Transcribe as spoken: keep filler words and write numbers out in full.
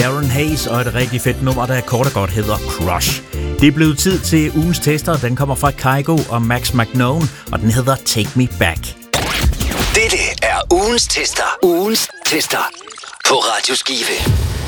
Darren Hayes og et rigtig fedt nummer, der kort og godt hedder Crush. Det er blevet tid til ugens tester. Den kommer fra Kygo og Max McKnown, og den hedder Take Me Back. Dette er ugens tester. Ugens tester på Radio Skive.